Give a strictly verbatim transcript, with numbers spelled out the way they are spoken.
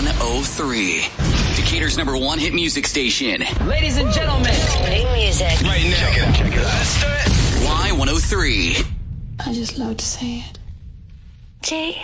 one oh three. Decatur's number one hit music station. Ladies and gentlemen. Playing music. Right now. Check it out. Check it out. Let's do it. Y one oh three. I just love to say it. J